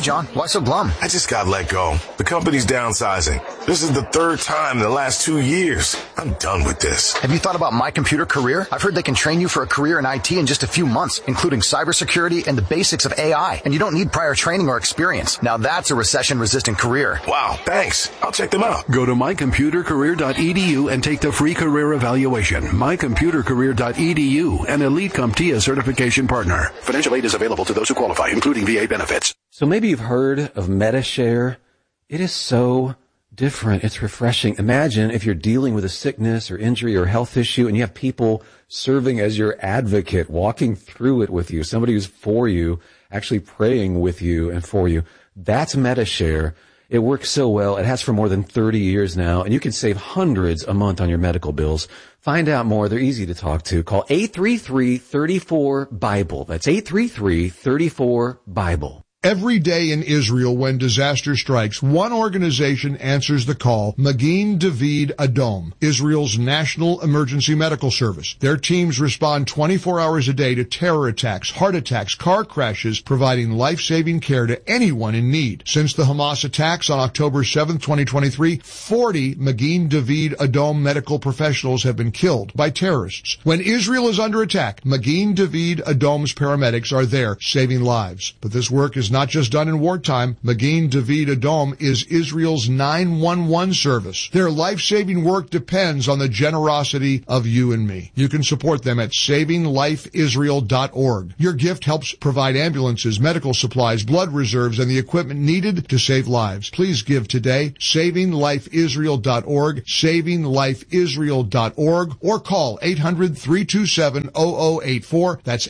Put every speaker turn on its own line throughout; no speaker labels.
John. Why so glum?
I just got let go. The company's downsizing. This is the third time in the last 2 years. I'm done with this.
Have you thought about My Computer Career? I've heard they can train you for a career in IT in just a few months, including cybersecurity and the basics of AI. And you don't need prior training or experience. Now that's a recession-resistant career.
Wow, thanks. I'll check them out.
Go to mycomputercareer.edu and take the free career evaluation. mycomputercareer.edu, an Elite CompTIA certification partner. Financial aid is available to those who qualify, including VA benefits.
So maybe you've heard of MediShare. It is so different. It's refreshing. Imagine if you're dealing with a sickness or injury or health issue and you have people serving as your advocate, walking through it with you, somebody who's for you, actually praying with you and for you. That's MediShare. It works so well. It has for more than 30 years now, and you can save hundreds a month on your medical bills. Find out more. They're easy to talk to. Call 833-34-BIBLE. That's 833-34-BIBLE.
Every day in Israel when disaster strikes, one organization answers the call, Magen David Adom, Israel's national emergency medical service. Their teams respond 24 hours a day to terror attacks, heart attacks, car crashes, providing life-saving care to anyone in need. Since the Hamas attacks on October 7, 2023, 40 Magen David Adom medical professionals have been killed by terrorists. When Israel is under attack, Magen David Adom's paramedics are there saving lives. But this work is not just done in wartime. Magen David Adom is Israel's 911 service. Their life-saving work depends on the generosity of you and me. You can support them at SavingLifeIsrael.org. Your gift helps provide ambulances, medical supplies, blood reserves, and the equipment needed to save lives. Please give today. SavingLifeIsrael.org, SavingLifeIsrael.org, or call 800-327-0084. That's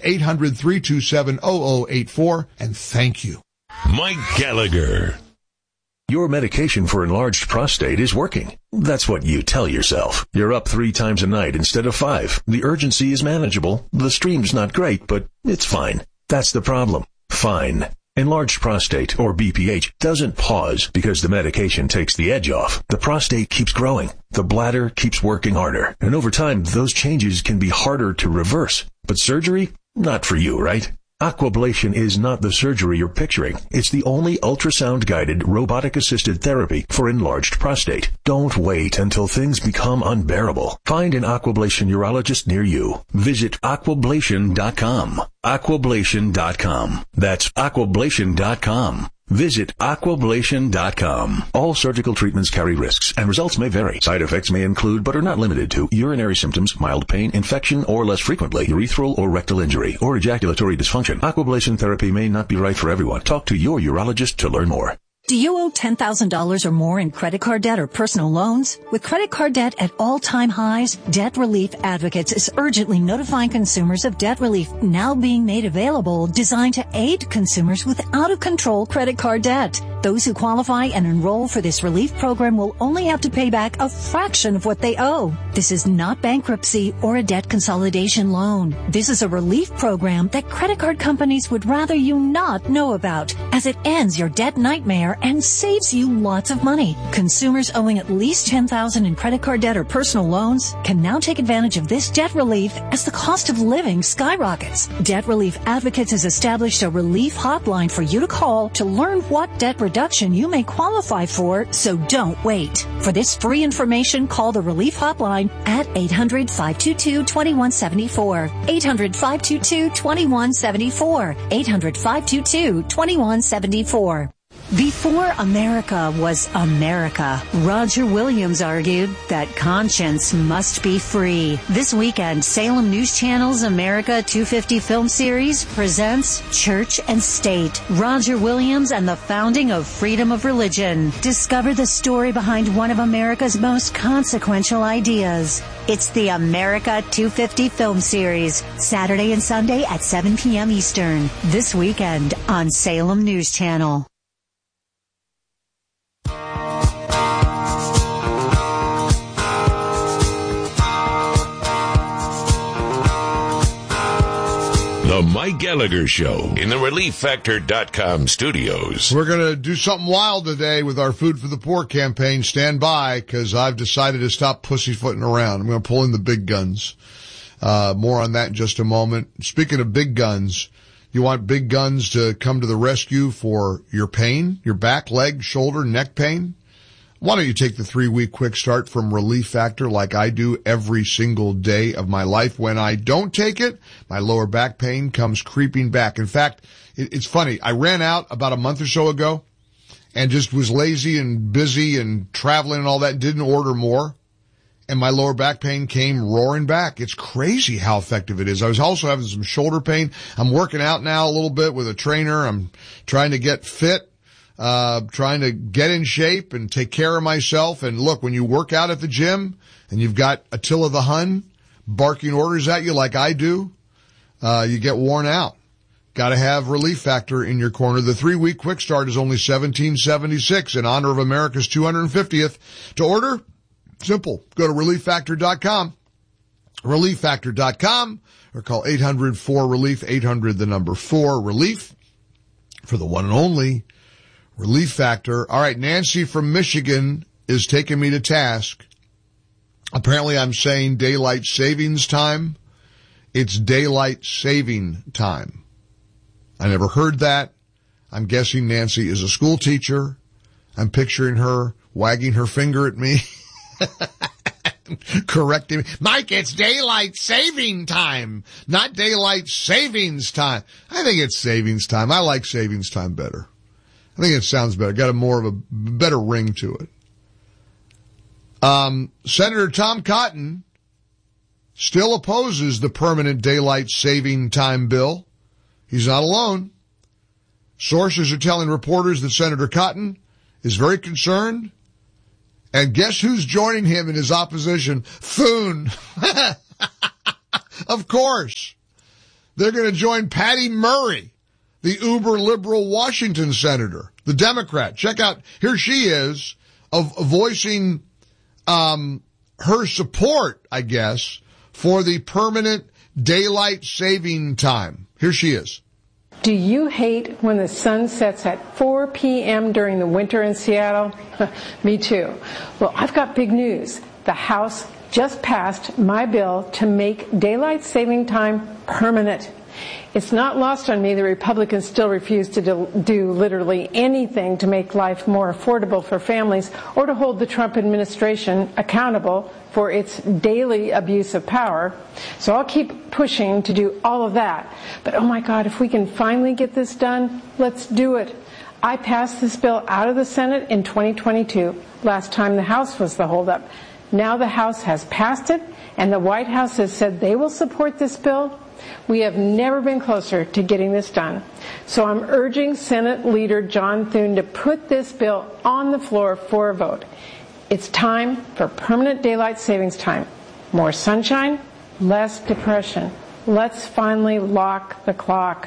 800-327-0084. And thank you.
Mike Gallagher.
Your medication for enlarged prostate is working. That's what you tell yourself. You're up 3 times a night instead of 5. The urgency is manageable. The stream's not great, but it's fine. That's the problem. Fine. Enlarged prostate, or BPH, doesn't pause because the medication takes the edge off. The prostate keeps growing. The bladder keeps working harder. And over time, those changes can be harder to reverse. But surgery? Not for you, right? Aquablation is not the surgery you're picturing. It's the only ultrasound-guided, robotic-assisted therapy for enlarged prostate. Don't wait until things become unbearable. Find an Aquablation urologist near you. Visit aquablation.com. Aquablation.com. That's aquablation.com. Visit aquablation.com. All surgical treatments carry risks, and results may vary. Side effects may include, but are not limited to, urinary symptoms, mild pain, infection, or less frequently, urethral or rectal injury, or ejaculatory dysfunction. Aquablation therapy may not be right for everyone. Talk to your urologist to learn more.
Do you owe $10,000 or more in credit card debt or personal loans? With credit card debt at all-time highs, Debt Relief Advocates is urgently notifying consumers of debt relief now being made available, designed to aid consumers with out-of-control credit card debt. Those who qualify and enroll for this relief program will only have to pay back a fraction of what they owe. This is not bankruptcy or a debt consolidation loan. This is a relief program that credit card companies would rather you not know about, as it ends your debt nightmare and saves you lots of money. Consumers owing at least $10,000 in credit card debt or personal loans can now take advantage of this debt relief as the cost of living skyrockets. Debt Relief Advocates has established a relief hotline for you to call to learn what debt reduction you may qualify for, so don't wait. For this free information, call the relief hotline at 800-522-2174. 800-522-2174. 800-522-2174. Before America was America, Roger Williams argued that conscience must be free. This weekend, Salem News Channel's America 250 film series presents Church and State, Roger Williams and the Founding of Freedom of Religion. Discover the story behind one of America's most consequential ideas. It's the America 250 film series, Saturday and Sunday at 7 p.m. Eastern. This weekend on Salem News Channel.
The Mike Gallagher Show in the ReliefFactor.com studios.
We're going to do something wild today with our Food for the Poor campaign. Stand by, because I've decided to stop pussyfooting around. I'm going to pull in the big guns. More on that in just a moment. Speaking of big guns, You want big guns to come to the rescue for your pain, your back, leg, shoulder, neck pain? Why don't you take the 3-week quick start from Relief Factor like I do every single day of my life? When I don't take it, my lower back pain comes creeping back. In fact, it's funny. I ran out about a month or so ago and just was lazy and busy and traveling and all that, didn't order more. And my lower back pain came roaring back. It's crazy how effective it is. I was also having some shoulder pain. I'm working out now a little bit with a trainer. I'm trying to get fit. Trying to get in shape and take care of myself. And look, when you work out at the gym and you've got Attila the Hun barking orders at you like I do, you get worn out. Got to have Relief Factor in your corner. The 3-week quick start is only $17.76 in honor of America's 250th. To order, simple. Go to ReliefFactor.com. ReliefFactor.com or call 800-4RELIEF, 800 the number 4RELIEF for the one and only Relief Factor. All right, Nancy from Michigan is taking me to task. Apparently I'm saying daylight savings time. It's daylight saving time. I never heard that. I'm guessing Nancy is a school teacher. I'm picturing her wagging her finger at me, correcting me. Mike, it's daylight saving time, not daylight savings time. I think it's savings time. I like savings time better. I think it sounds better. Got a more of a better ring to it. Senator Tom Cotton still opposes the permanent daylight saving time bill. He's not alone. Sources are telling reporters that Senator Cotton is very concerned. And guess who's joining him in his opposition? Thune. Of course. They're going to join Patty Murray, the uber-liberal Washington senator, the Democrat. Check out, here she is, voicing her support, I guess, for the permanent daylight saving time. Here she is.
Do you hate when the sun sets at 4 p.m. during the winter in Seattle? Me too. Well, I've got big news. The House just passed my bill to make daylight saving time permanent. It's not lost on me the Republicans still refuse to do literally anything to make life more affordable for families or to hold the Trump administration accountable for its daily abuse of power. So I'll keep pushing to do all of that. But oh my God, if we can finally get this done, let's do it. I passed this bill out of the Senate in 2022, last time the House was the holdup. Now the House has passed it, and the White House has said they will support this bill. We have never been closer to getting this done. So I'm urging Senate Leader John Thune to put this bill on the floor for a vote. It's time for permanent daylight savings time. More sunshine, less depression. Let's finally lock the clock.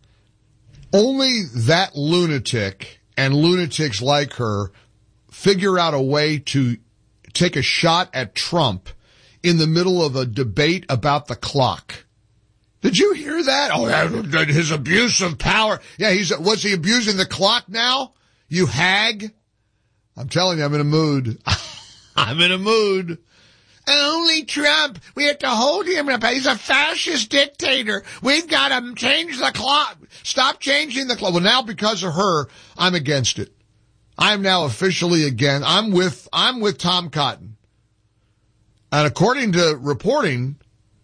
Only that lunatic and lunatics like her figure out a way to take a shot at Trump in the middle of a debate about the clock. Did you hear that? Oh, his abuse of power. Yeah, was he abusing the clock now? You hag. I'm telling you, I'm in a mood. I'm in a mood. Only Trump. We have to hold him up. He's a fascist dictator. We've got to change the clock. Stop changing the clock. Well, now because of her, I'm against it. I'm now officially against. I'm with Tom Cotton. And according to reporting,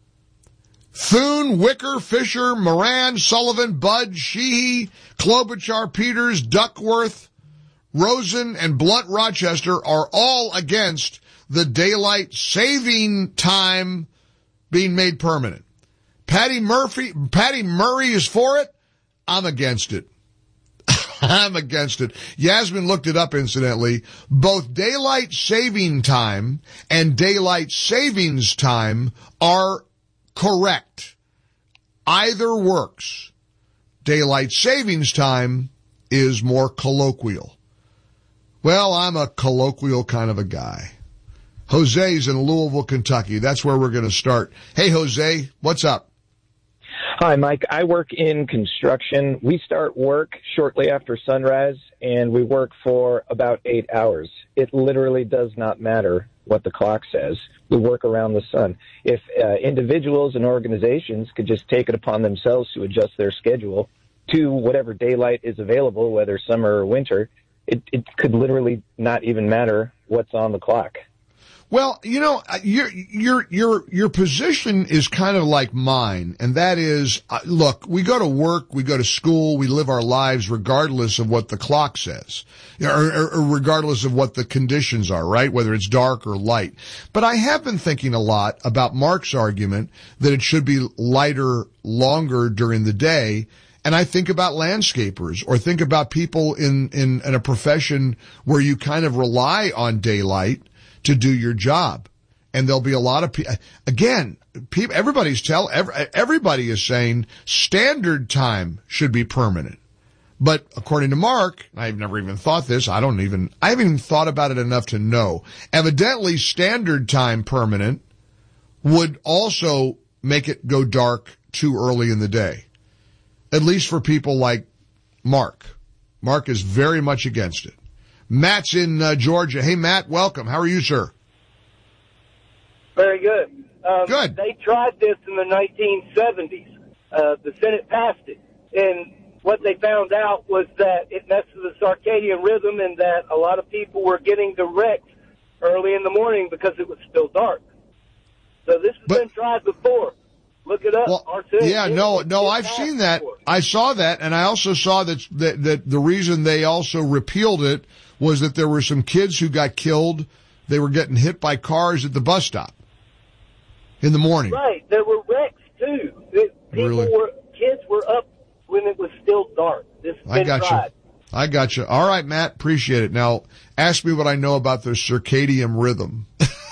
Thune, Wicker, Fisher, Moran, Sullivan, Budd, Sheehy, Klobuchar, Peters, Duckworth, Rosen, and Blunt Rochester are all against the daylight saving time being made permanent. Patty Murray is for it. I'm against it. I'm against it. Yasmin looked it up, incidentally. Both daylight saving time and daylight savings time are correct. Either works. Daylight savings time is more colloquial. Well, I'm a colloquial kind of a guy. Jose's in Louisville, Kentucky. That's where we're going to start. Hey, Jose, what's up?
Hi, Mike. I work in construction. We start work shortly after sunrise, and we work for about 8 hours. It literally does not matter what the clock says. We work around the sun. If individuals and organizations could just take it upon themselves to adjust their schedule to whatever daylight is available, whether summer or winter, it could literally not even matter what's on the clock.
Well, you know, your position is kind of like mine, and that is, look, we go to work, we go to school, we live our lives regardless of what the clock says, or regardless of what the conditions are, right? Whether it's dark or light. But I have been thinking a lot about Mark's argument that it should be lighter longer during the day. And I think about landscapers, or think about people in a profession where you kind of rely on daylight to do your job. And there'll be a lot of people, again, everybody is saying standard time should be permanent. But according to Mark, I've never even thought this, I haven't even thought about it enough to know. Evidently, standard time permanent would also make it go dark too early in the day. At least for people like Mark. Mark is very much against it. Matt's in Georgia. Hey, Matt, welcome. How are you, sir?
Very good.
Good.
They tried this in the 1970s. The Senate passed it. And what they found out was that it messed with the circadian rhythm, and that a lot of people were getting direct early in the morning because it was still dark. So this has been tried before. Look it up.
Well, yeah, no, I've seen that. I saw that, and I also saw that the reason they also repealed it was that there were some kids who got killed. They were getting hit by cars at the bus stop in the morning.
Right. There were wrecks, too. Kids were up when it was still dark. This has been tried.
I got you. All right, Matt, appreciate it. Now, ask me what I know about the circadian rhythm.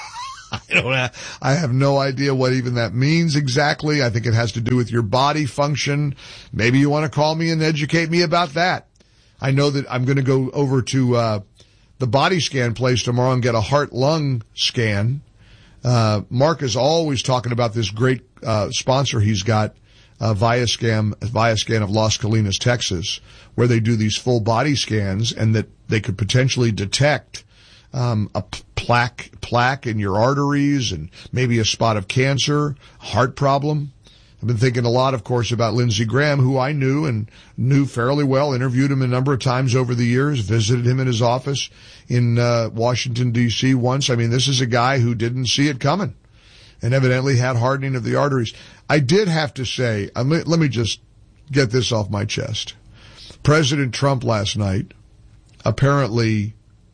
I have no idea what even that means exactly. I think it has to do with your body function. Maybe you want to call me and educate me about that. I know that I'm going to go over to the body scan place tomorrow and get a heart-lung scan. Mark is always talking about this great sponsor he's got, Viascan of Las Colinas, Texas, where they do these full body scans, and that they could potentially detect a plaque in your arteries and maybe a spot of cancer, heart problem. I've been thinking a lot, of course, about Lindsey Graham, who I knew fairly well, interviewed him a number of times over the years, visited him in his office in Washington, D.C. once. I mean, this is a guy who didn't see it coming and evidently had hardening of the arteries. I did have to say, let me just get this off my chest. President Trump last night apparently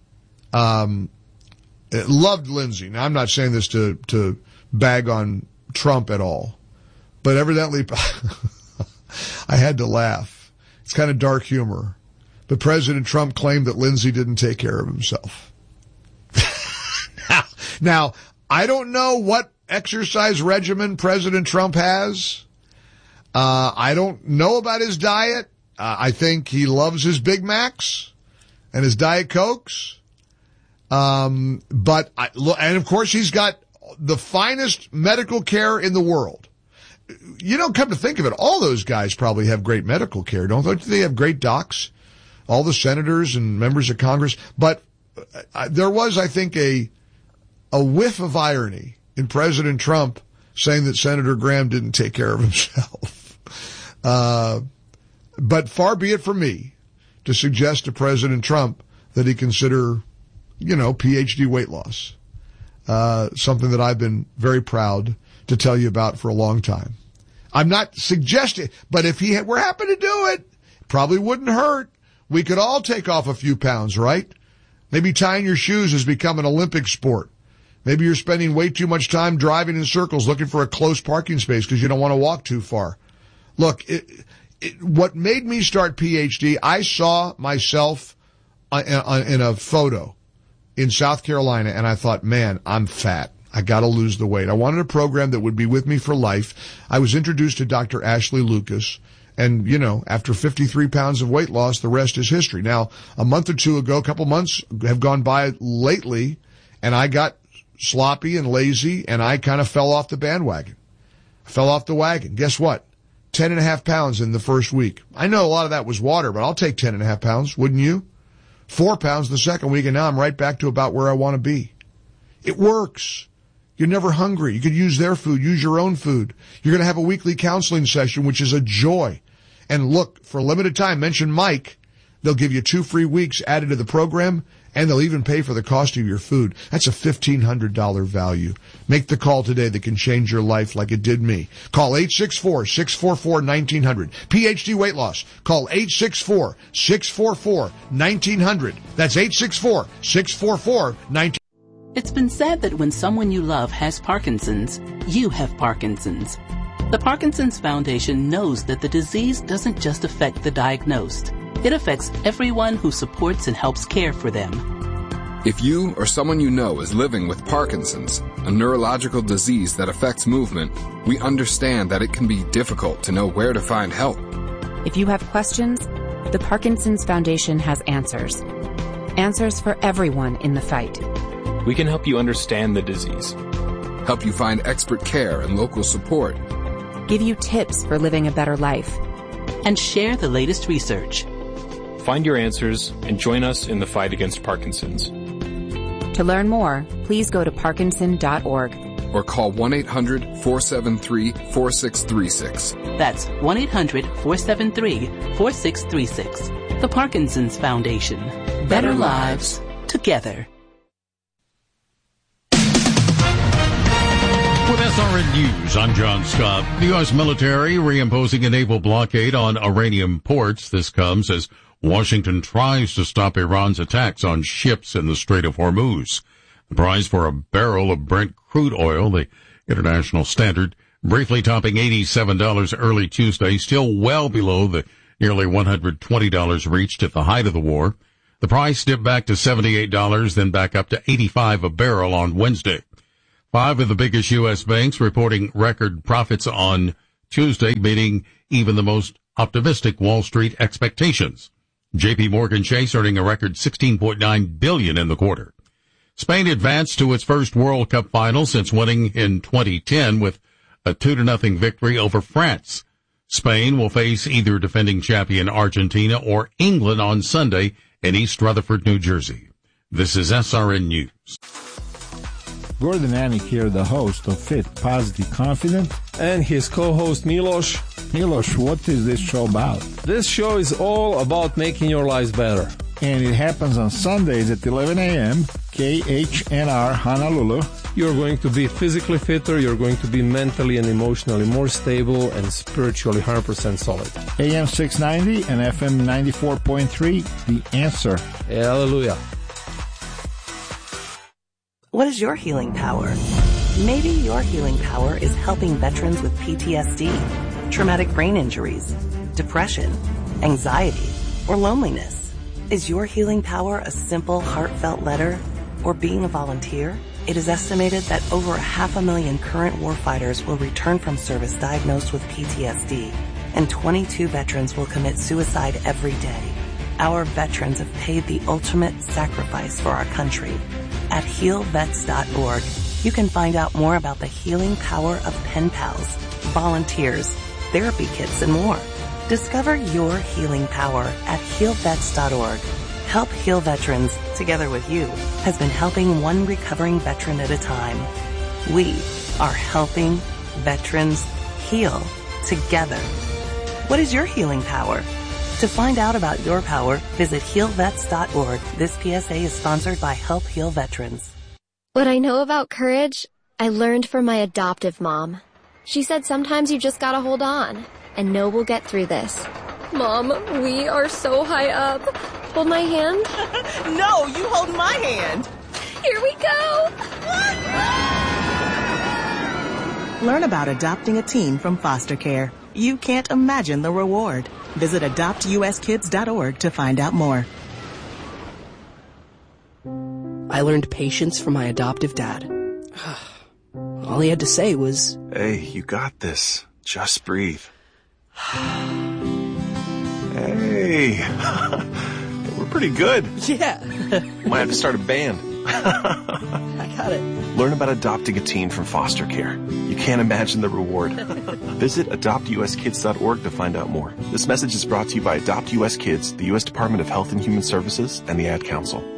loved Lindsey. Now, I'm not saying this to bag on Trump at all, but evidently I had to laugh. It's kind of dark humor. But President Trump claimed that Lindsey didn't take care of himself. Now, I don't know what exercise regimen President Trump has. I don't know about his diet. I think he loves his Big Macs and his Diet Cokes. And of course he's got the finest medical care in the world. You know, come to think of it, all those guys probably have great medical care, don't they? Have great docs, all the senators and members of Congress. But there was, I think, a whiff of irony in President Trump saying that Senator Graham didn't take care of himself. But far be it from me to suggest to President Trump that he consider, PhD weight loss, something that I've been very proud to tell you about for a long time. I'm not suggesting, but if he were happy to do it, probably wouldn't hurt. We could all take off a few pounds, right? Maybe tying your shoes has become an Olympic sport. Maybe you're spending way too much time driving in circles looking for a close parking space because you don't want to walk too far. Look, what made me start PhD, I saw myself in a photo in South Carolina, and I thought, man, I'm fat. I got to lose the weight. I wanted a program that would be with me for life. I was introduced to Dr. Ashley Lucas, and, after 53 pounds of weight loss, the rest is history. Now, a month or two ago, a couple months have gone by lately, and I got sloppy and lazy, and I kind of fell off the bandwagon. I fell off the wagon. Guess what? 10.5 pounds in the first week. I know a lot of that was water, but I'll take 10.5 pounds, wouldn't you? 4 pounds the second week, and now I'm right back to about where I want to be. It works. You're never hungry. You could use their food, use your own food. You're going to have a weekly counseling session, which is a joy. And look, for a limited time, mention Mike. They'll give you 2 free weeks added to the program, and they'll even pay for the cost of your food. That's a $1,500 value. Make the call today that can change your life like it did me. Call 864-644-1900. PhD Weight Loss. Call 864-644-1900. That's 864-644-1900.
It's been said that when someone you love has Parkinson's, you have Parkinson's. The Parkinson's Foundation knows that the disease doesn't just affect the diagnosed. It affects everyone who supports and helps care for them.
If you or someone you know is living with Parkinson's, a neurological disease that affects movement, we understand that it can be difficult to know where to find help.
If you have questions, the Parkinson's Foundation has answers. Answers for everyone in the fight.
We can help you understand the disease,
help you find expert care and local support,
give you tips for living a better life,
and share the latest research.
Find your answers and join us in the fight against Parkinson's.
To learn more, please go to parkinson.org
or call 1-800-473-4636.
That's 1-800-473-4636. The Parkinson's Foundation. Better lives together.
With SRN News, I'm John Scott. The U.S. military reimposing a naval blockade on Iranian ports. This comes as Washington tries to stop Iran's attacks on ships in the Strait of Hormuz. The price for a barrel of Brent crude oil, the international standard, briefly topping $87 early Tuesday, still well below the nearly $120 reached at the height of the war. The price dipped back to $78, then back up to $85 a barrel on Wednesday. 5 of the biggest U.S. banks reporting record profits on Tuesday, beating even the most optimistic Wall Street expectations. J.P. Morgan Chase earning a record $16.9 billion in the quarter. Spain advanced to its first World Cup final since winning in 2010 with a 2-0 victory over France. Spain will face either defending champion Argentina or England on Sunday in East Rutherford, New Jersey. This is SRN News.
Gordon Anik here, the host of Fit, Positive, Confident.
And his co-host Milos.
Milos, what is this show about?
This show is all about making your lives better.
And it happens on Sundays at 11 a.m., KHNR Honolulu.
You're going to be physically fitter, you're going to be mentally and emotionally more stable, and spiritually 100% solid.
AM 690 and FM 94.3, The Answer.
Hallelujah.
What is your healing power? Maybe your healing power is helping veterans with PTSD, traumatic brain injuries, depression, anxiety, or loneliness. Is your healing power a simple, heartfelt letter or being a volunteer? It is estimated that over 500,000 current warfighters will return from service diagnosed with PTSD, and 22 veterans will commit suicide every day. Our veterans have paid the ultimate sacrifice for our country. At healvets.org, you can find out more about the healing power of pen pals, volunteers, therapy kits, and more. Discover your healing power at healvets.org. Help Heal Veterans, together with you, has been helping one recovering veteran at a time. We are helping veterans heal together. What is your healing power? To find out about your power, visit healvets.org. This PSA is sponsored by Help Heal Veterans.
What I know about courage, I learned from my adoptive mom. She said sometimes you just gotta hold on and know we'll get through this. Mom, we are so high up. Hold my hand.
No, you hold my hand.
Here we go.
Learn about adopting a teen from foster care. You can't imagine the reward. Visit adoptuskids.org to find out more.
I learned patience from my adoptive dad. All he had to say was,
"Hey, you got this. Just breathe." Hey, we're pretty good.
Yeah.
Might have to start a band.
I got it.
Learn about adopting a teen from foster care. You can't imagine the reward. Visit adoptuskids.org to find out more. This message is brought to you by Adopt US Kids, the U.S. Department of Health and Human Services, and the Ad Council.